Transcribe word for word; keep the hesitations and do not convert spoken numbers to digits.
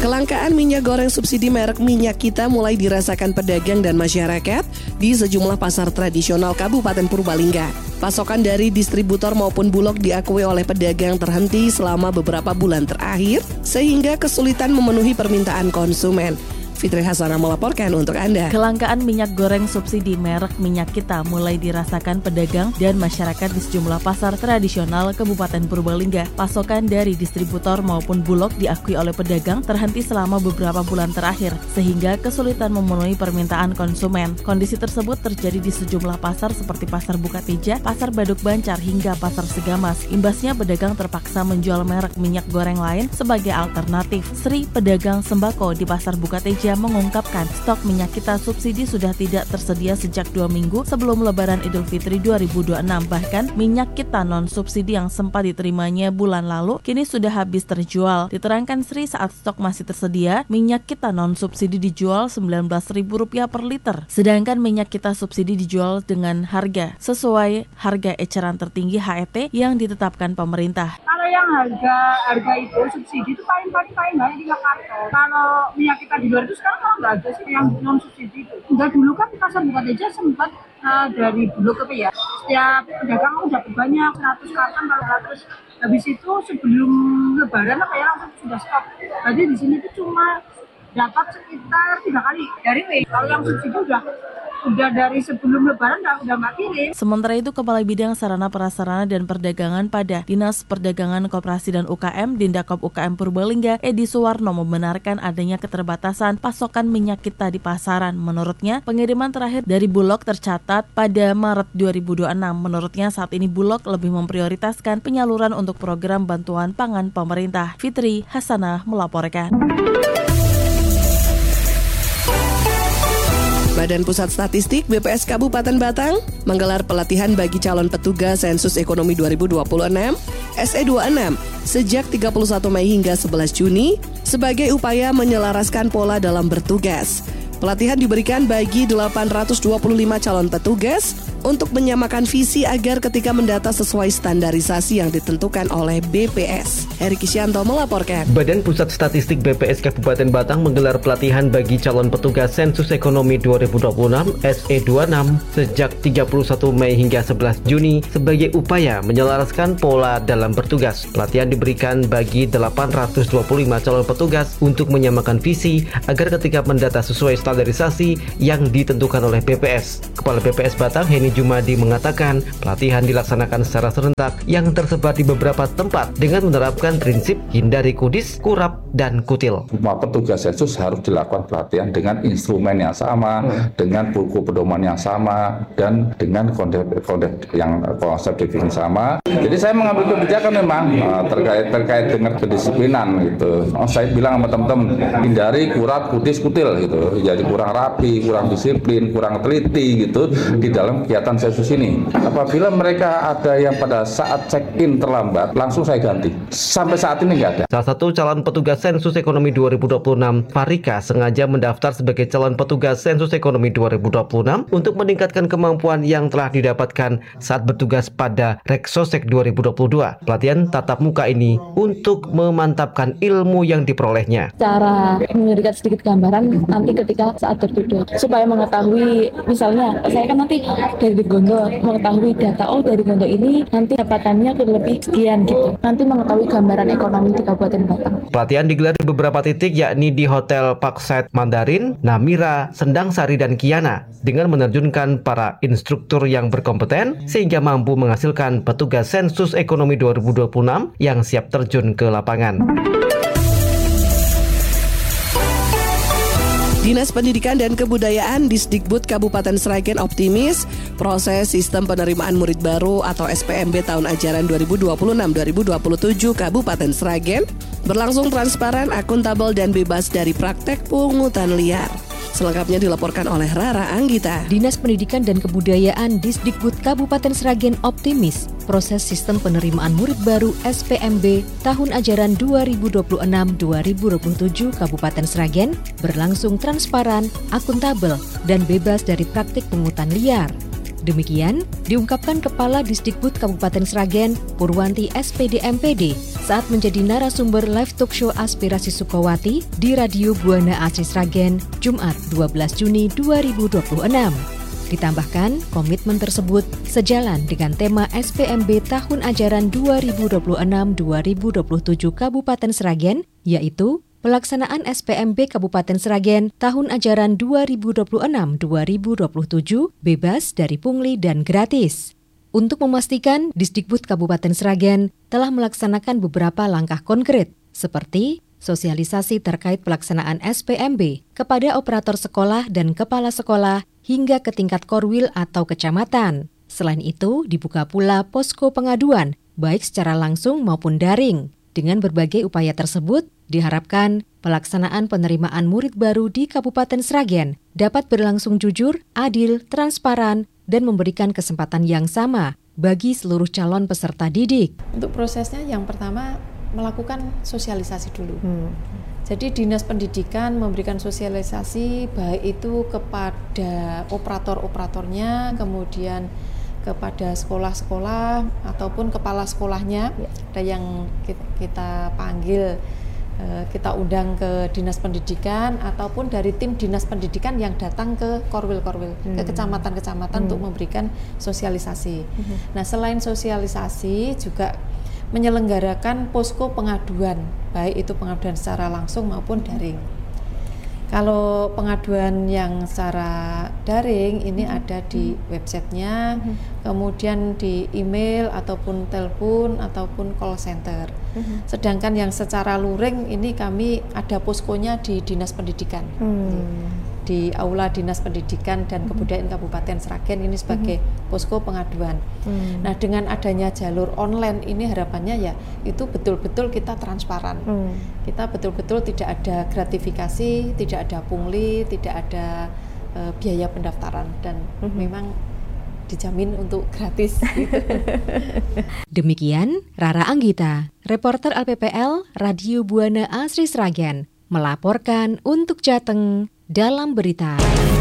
Kelangkaan minyak goreng subsidi merek Minyak Kita mulai dirasakan pedagang dan masyarakat di sejumlah pasar tradisional Kabupaten Purbalingga. Pasokan dari distributor maupun bulog diakui oleh pedagang terhenti selama beberapa bulan terakhir sehingga kesulitan memenuhi permintaan konsumen. Fitri Hasanah melaporkan untuk Anda. Kelangkaan minyak goreng subsidi merek Minyak Kita mulai dirasakan pedagang dan masyarakat di sejumlah pasar tradisional Kabupaten Purbalingga. Pasokan dari distributor maupun bulog diakui oleh pedagang terhenti selama beberapa bulan terakhir, sehingga kesulitan memenuhi permintaan konsumen. Kondisi tersebut terjadi di sejumlah pasar seperti Pasar Bukateja, Pasar Baduk Bancar, hingga Pasar Segamas. Imbasnya pedagang terpaksa menjual merek minyak goreng lain sebagai alternatif. Sri, pedagang sembako di Pasar Bukateja, mengungkapkan stok minyak kita subsidi sudah tidak tersedia sejak dua minggu sebelum Lebaran Idul Fitri dua ribu dua puluh enam. Bahkan minyak kita non-subsidi yang sempat diterimanya bulan lalu kini sudah habis terjual. Diterangkan Sri, saat stok masih tersedia, minyak kita non-subsidi dijual sembilan belas ribu rupiah per liter. Sedangkan minyak kita subsidi dijual dengan harga sesuai harga eceran tertinggi H E T yang ditetapkan pemerintah. Kalau yang harga harga itu subsidi itu paling paling paling banyak tiga karton. Kalau minyak kita di luar itu sekarang kalau nggak ada sih yang non subsidi itu. Enggak, dulu kan Pasar Bukateja sempat uh, dari Bulog ke ya. Setiap pedagang udah banyak seratus karton kalau seratus. Habis itu sebelum Lebaran apa ya langsung sudah stop. Jadi di sini tuh cuma dapat sekitar tiga kali dari W. Kalau yang subsidi udah udah dari sebelum Lebaran udah udah nggak kirim. Sementara itu, Kepala Bidang Sarana Prasarana dan Perdagangan pada Dinas Perdagangan Koperasi dan U K M Dindakop U K M Purbalingga, Edi Suwarno, membenarkan adanya keterbatasan pasokan minyak kita di pasaran. Menurutnya, pengiriman terakhir dari Bulog tercatat pada Maret dua ribu dua puluh enam. Menurutnya, saat ini Bulog lebih memprioritaskan penyaluran untuk program bantuan pangan pemerintah. Fitri Hasanah melaporkan. Badan Pusat Statistik B P S Kabupaten Batang menggelar pelatihan bagi calon petugas Sensus Ekonomi dua ribu dua puluh enam S E dua puluh enam sejak tiga puluh satu Mei hingga sebelas Juni sebagai upaya menyelaraskan pola dalam bertugas. Pelatihan diberikan bagi delapan ratus dua puluh lima calon petugas untuk menyamakan visi agar ketika mendata sesuai standarisasi yang ditentukan oleh B P S. Heri Kisyanto melaporkan. Badan Pusat Statistik B P S Kabupaten Batang menggelar pelatihan bagi calon petugas Sensus Ekonomi dua ribu dua puluh enam S E dua puluh enam sejak tiga puluh satu Mei hingga sebelas Juni sebagai upaya menyelaraskan pola dalam bertugas. Pelatihan diberikan bagi delapan ratus dua puluh lima calon petugas untuk menyamakan visi agar ketika mendata sesuai standarisasi yang ditentukan oleh B P S. Kepala B P S Batang, Heni Jumadi, mengatakan pelatihan dilaksanakan secara serentak yang tersebar di beberapa tempat dengan menerapkan prinsip hindari kudis, kurap, dan kutil. Semua petugas sensus harus dilakukan pelatihan dengan instrumen yang sama, hmm. dengan buku pedoman yang sama, dan dengan konsep, konsep yang konsep definisi sama. Jadi saya mengambil kebijakan memang uh, terkait terkait dengan kedisiplinan gitu. Oh, saya bilang sama teman-teman hindari kurap, kudis, kutil gitu. Jadi kurang rapi, kurang disiplin, kurang teliti gitu di dalam kegiatan sensus ini. Apabila mereka ada yang pada saat check-in terlambat, langsung saya ganti. Sampai saat ini nggak ada. Salah satu calon petugas Sensus Ekonomi dua ribu dua puluh enam, Farika, sengaja mendaftar sebagai calon petugas Sensus Ekonomi dua ribu dua puluh enam untuk meningkatkan kemampuan yang telah didapatkan saat bertugas pada Reksosek dua ribu dua puluh dua. Pelatihan tatap muka ini untuk memantapkan ilmu yang diperolehnya. Cara memberikan sedikit gambaran nanti ketika saat bertugas, supaya mengetahui, misalnya saya kan nanti dari Gondo mengetahui data, oh dari Gondo ini nanti dapatannya lebih sekian gitu. Nanti mengetahui gambaran ekonomi di Kabupaten Batang. Pelatihan digelar di beberapa titik, yakni di Hotel Parkside Mandarin, Namira, Sendang Sari, dan Kiana, dengan menerjunkan para instruktur yang berkompeten sehingga mampu menghasilkan petugas Sensus Ekonomi dua ribu dua puluh enam yang siap terjun ke lapangan. Dinas Pendidikan dan Kebudayaan Disdikbud Kabupaten Sragen optimis proses sistem penerimaan murid baru atau S P M B tahun ajaran dua ribu dua puluh enam dua ribu dua puluh tujuh Kabupaten Sragen berlangsung transparan, akuntabel, dan bebas dari praktek pungutan liar. Selengkapnya dilaporkan oleh Rara Anggita. Dinas Pendidikan dan Kebudayaan Disdikbud Kabupaten Sragen optimis proses sistem penerimaan murid baru S P M B tahun ajaran dua ribu dua puluh enam dua ribu dua puluh tujuh Kabupaten Sragen berlangsung transparan, akuntabel, dan bebas dari praktik pungutan liar. Demikian diungkapkan Kepala Disdikbud Kabupaten Sragen, Purwanti S P D M P D, saat menjadi narasumber live talk show Aspirasi Sukawati di Radio Buana Asri Sragen, Jumat dua belas Juni dua ribu dua puluh enam. Ditambahkan, komitmen tersebut sejalan dengan tema S P M B tahun ajaran dua ribu dua puluh enam dua ribu dua puluh tujuh Kabupaten Sragen, yaitu pelaksanaan S P M B Kabupaten Sragen tahun ajaran dua ribu dua puluh enam dua ribu dua puluh tujuh bebas dari pungli dan gratis. Untuk memastikan, Disdikbud Kabupaten Sragen telah melaksanakan beberapa langkah konkret, seperti sosialisasi terkait pelaksanaan S P M B kepada operator sekolah dan kepala sekolah hingga ke tingkat korwil atau kecamatan. Selain itu, dibuka pula posko pengaduan, baik secara langsung maupun daring. Dengan berbagai upaya tersebut, diharapkan pelaksanaan penerimaan murid baru di Kabupaten Sragen dapat berlangsung jujur, adil, transparan, dan memberikan kesempatan yang sama bagi seluruh calon peserta didik. Untuk prosesnya yang pertama melakukan sosialisasi dulu. Hmm. Jadi Dinas Pendidikan memberikan sosialisasi baik itu kepada operator-operatornya, kemudian kepada sekolah-sekolah ataupun kepala sekolahnya, ya. Ada yang kita panggil, kita undang ke Dinas Pendidikan ataupun dari tim Dinas Pendidikan yang datang ke korwil-korwil, hmm. ke kecamatan-kecamatan hmm. untuk memberikan sosialisasi. Hmm. Nah, selain sosialisasi juga menyelenggarakan posko pengaduan, baik itu pengaduan secara langsung maupun daring. Kalau pengaduan yang secara daring ini hmm. ada di websitenya, hmm. kemudian di email ataupun telepon ataupun call center. Hmm. Sedangkan yang secara luring ini kami ada poskonya di Dinas Pendidikan, hmm. di, di Aula Dinas Pendidikan dan hmm. Kebudayaan Kabupaten Sragen ini sebagai hmm. posko pengaduan. Hmm. Nah, dengan adanya jalur online ini harapannya ya itu betul-betul kita transparan. Hmm. Kita betul-betul tidak ada gratifikasi, tidak ada pungli, tidak ada uh, biaya pendaftaran dan mm-hmm. memang dijamin untuk gratis. Demikian Rara Anggita, reporter L P P L Radio Buana Asri Sragen melaporkan untuk Jateng dalam berita.